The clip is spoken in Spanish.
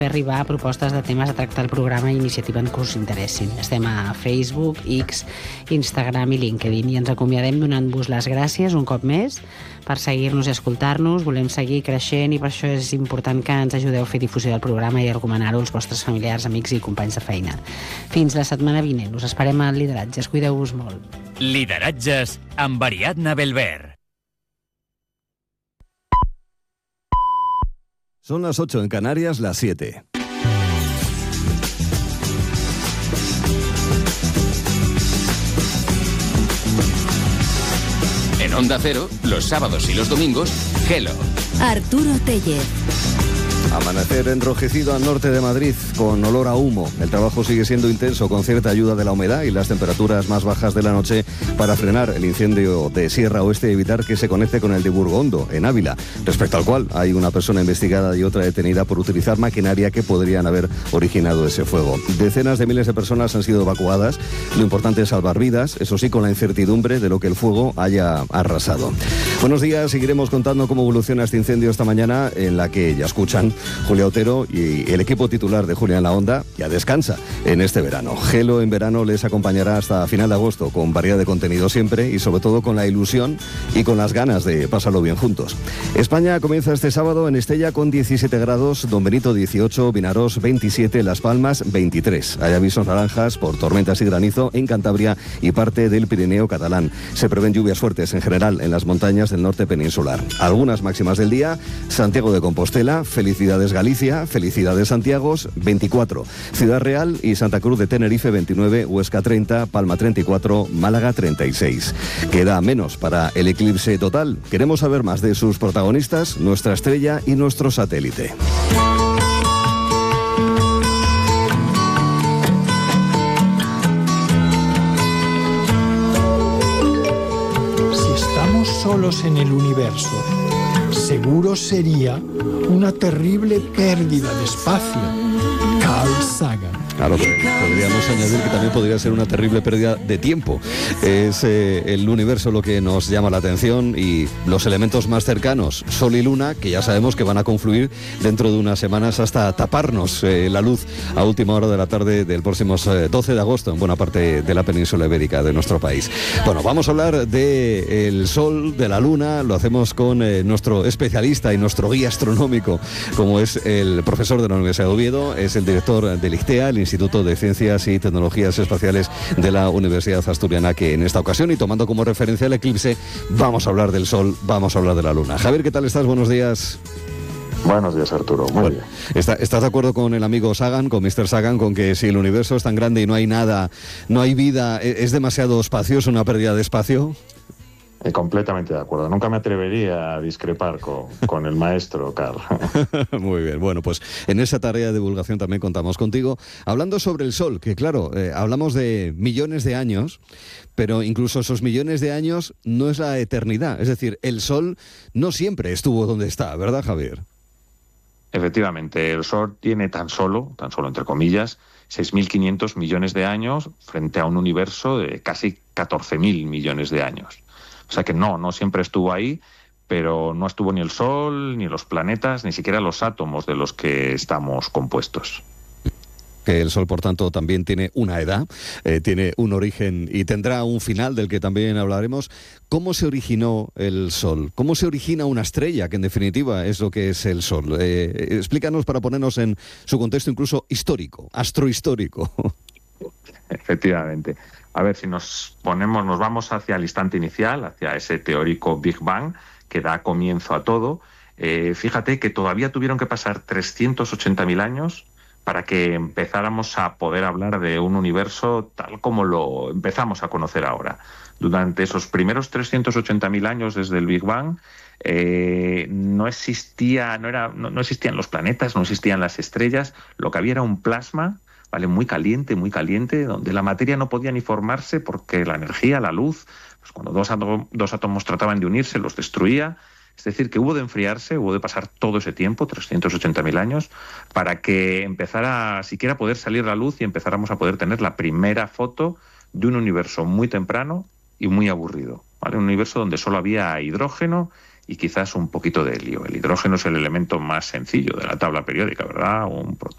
arribar a propostes de temes a tractar al programa i iniciativa en que us interessin. Estem a Facebook, X, Instagram i LinkedIn i ens acomiadem donant-vos les gràcies un cop més per seguir-nos i escoltar-nos. Volem seguir creixent i per això és important que ens ajudeu a fer difusió del programa i a recomanar-ho als vostres familiars, amics i companys de feina. Fins la setmana vinent. Us esperem al Lideratges. Cuideu-vos molt. Lideratges amb Ariadna Belver. Son las 8 en Canarias, las 7. En Onda Cero, los sábados y los domingos, Hello. Arturo Tellez. Amanecer enrojecido al norte de Madrid con olor a humo. El trabajo sigue siendo intenso con cierta ayuda de la humedad y las temperaturas más bajas de la noche para frenar el incendio de Sierra Oeste y evitar que se conecte con el de Burgondo, en Ávila, respecto al cual hay una persona investigada y otra detenida por utilizar maquinaria que podrían haber originado ese fuego. Decenas de miles de personas han sido evacuadas. Lo importante es salvar vidas, eso sí, con la incertidumbre de lo que el fuego haya arrasado. Buenos días, seguiremos contando cómo evoluciona este incendio esta mañana, en la que ya escuchan Julia Otero y el equipo titular de Julia en la Onda ya descansa en este verano. Hello en verano les acompañará hasta final de agosto con variedad de contenido siempre y sobre todo con la ilusión y con las ganas de pasarlo bien juntos. España comienza este sábado en Estella con 17 grados, Don Benito 18, Vinarós 27, Las Palmas 23. Hay avisos naranjas por tormentas y granizo en Cantabria y parte del Pirineo catalán. Se prevén lluvias fuertes en general en las montañas del norte peninsular. Algunas máximas del día: Santiago de Compostela, felicidades Galicia, felicidades Santiago, 24, Ciudad Real y Santa Cruz de Tenerife 29, Huesca 30, Palma 34, Málaga 36. Queda menos para el eclipse total. Queremos saber más de sus protagonistas, nuestra estrella y nuestro satélite. Si estamos solos en el universo, seguro sería una terrible pérdida de espacio. Carl Sagan. Claro, podríamos añadir que también podría ser una terrible pérdida de tiempo. Es el universo lo que nos llama la atención y los elementos más cercanos, Sol y Luna, que ya sabemos que van a confluir dentro de unas semanas hasta taparnos la luz a última hora de la tarde del próximo 12 de agosto en buena parte de la península ibérica de nuestro país. Bueno, vamos a hablar del Sol, de la Luna. Lo hacemos con nuestro especialista y nuestro guía astronómico, como es el profesor de la Universidad de Oviedo, es el director del ICTEA, el Instituto de Ciencias y Tecnologías Espaciales de la Universidad Asturiana, que en esta ocasión, y tomando como referencia el eclipse, vamos a hablar del Sol, vamos a hablar de la Luna. Javier, ¿qué tal estás? Buenos días. Buenos días, Arturo. Muy bien. ¿Estás de acuerdo con el amigo Sagan, con Mr. Sagan, con que si el universo es tan grande y no hay nada, no hay vida, es demasiado espacioso, una pérdida de espacio? Completamente de acuerdo. Nunca me atrevería a discrepar con el maestro, Carl. Muy bien. Bueno, pues en esa tarea de divulgación también contamos contigo. Hablando sobre el Sol, que claro, hablamos de millones de años, pero incluso esos millones de años no es la eternidad. Es decir, el Sol no siempre estuvo donde está, ¿verdad, Javier? Efectivamente, el Sol tiene tan solo entre comillas, 6.500 millones de años frente a un universo de casi 14.000 millones de años. O sea que no siempre estuvo ahí, pero no estuvo ni el Sol, ni los planetas, ni siquiera los átomos de los que estamos compuestos. Que el Sol, por tanto, también tiene una edad, tiene un origen y tendrá un final del que también hablaremos. ¿Cómo se originó el Sol? ¿Cómo se origina una estrella, que en definitiva es lo que es el Sol? Explícanos para ponernos en su contexto incluso histórico, astrohistórico. Efectivamente. A ver, si nos vamos hacia el instante inicial, hacia ese teórico Big Bang que da comienzo a todo. Fíjate que todavía tuvieron que pasar 380.000 años para que empezáramos a poder hablar de un universo tal como lo empezamos a conocer ahora. Durante esos primeros 380.000 años desde el Big Bang no existían los planetas, no existían las estrellas, lo que había era un plasma, ¿vale? Muy caliente, donde la materia no podía ni formarse porque la energía, la luz, pues cuando dos átomos trataban de unirse, los destruía. Es decir, que hubo de enfriarse, hubo de pasar todo ese tiempo, 380.000 años, para que empezara siquiera a poder salir la luz y empezáramos a poder tener la primera foto de un universo muy temprano y muy aburrido, ¿vale? Un universo donde solo había hidrógeno y quizás un poquito de helio. El hidrógeno es el elemento más sencillo de la tabla periódica, ¿verdad? Un protón,